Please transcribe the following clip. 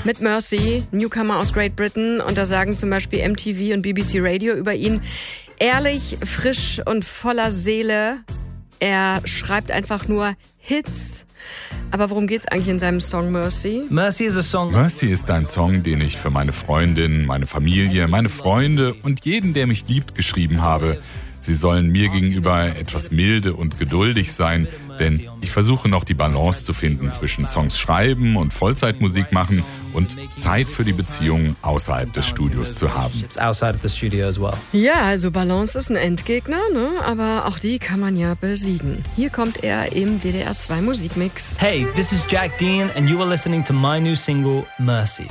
Mit Mercy, Newcomer aus Great Britain. Und da sagen zum Beispiel MTV und BBC Radio über ihn: ehrlich, frisch und voller Seele. Er schreibt einfach nur Hits. Aber worum geht's eigentlich in seinem Song Mercy? Mercy ist ein Song, den ich für meine Freundin, meine Familie, meine Freunde und jeden, der mich liebt, geschrieben habe. Sie sollen mir gegenüber etwas milde und geduldig sein, denn ich versuche noch die Balance zu finden zwischen Songs schreiben und Vollzeitmusik machen und Zeit für die Beziehung außerhalb des Studios zu haben. Ja, also Balance ist ein Endgegner, ne? Aber auch die kann man ja besiegen. Hier kommt er im WDR 2 Musikmix. Hey, this is Jack Dean and you are listening to my new single, Mercy.